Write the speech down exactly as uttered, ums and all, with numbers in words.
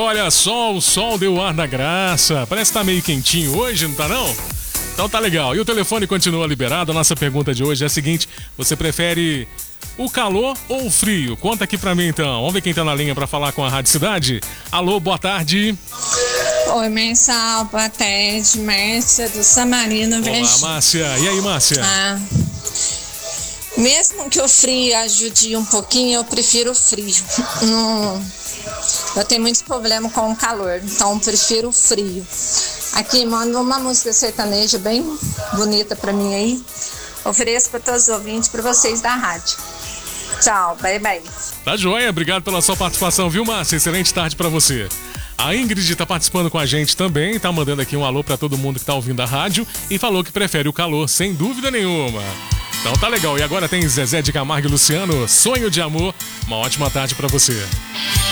olha só, o sol deu ar da graça. Parece que tá meio quentinho hoje, não tá não? Então tá legal. E o telefone continua liberado. A nossa pergunta de hoje é a seguinte: você prefere o calor ou o frio? Conta aqui pra mim então. Vamos ver quem tá na linha pra falar com a Rádio Cidade. Alô, boa tarde. Oi, Mensal, boa tarde, Márcia do Samarino. Olá, Vejo. Márcia. E aí, Márcia? Ah, mesmo que o frio ajude um pouquinho, eu prefiro o frio. Não, eu tenho muitos problemas com o calor, então eu prefiro o frio. Aqui, manda uma música sertaneja bem bonita pra mim aí. Ofereço para todos os ouvintes, para vocês da rádio. Tchau, bye bye. Tá joia, obrigado pela sua participação, viu, Márcia? Excelente tarde pra você. A Ingrid tá participando com a gente também, tá mandando aqui um alô pra todo mundo que tá ouvindo a rádio e falou que prefere o calor, sem dúvida nenhuma. Então tá legal, e agora tem Zezé de Camargo e Luciano, Sonho de Amor. Uma ótima tarde pra você.